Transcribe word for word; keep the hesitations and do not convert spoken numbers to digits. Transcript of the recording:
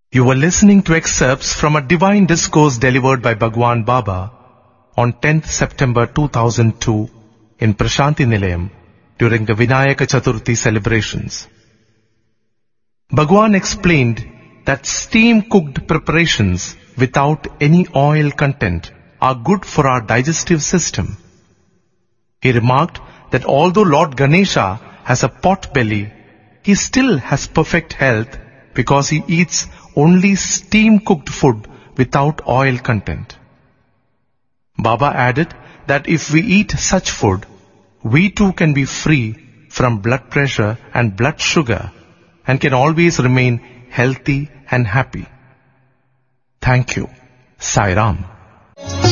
You were listening to excerpts from a divine discourse delivered by Bhagwan Baba on tenth September two thousand two in Prashanti Nilayam during the Vinayaka Chaturthi celebrations. Bhagwan explained that steam-cooked preparations without any oil content are good for our digestive system. He remarked that although Lord Ganesha has a pot belly, he still has perfect health because he eats only steam-cooked food without oil content. Baba added that if we eat such food, we too can be free from blood pressure and blood sugar and can always remain healthy and happy. Thank you. Sai Ram.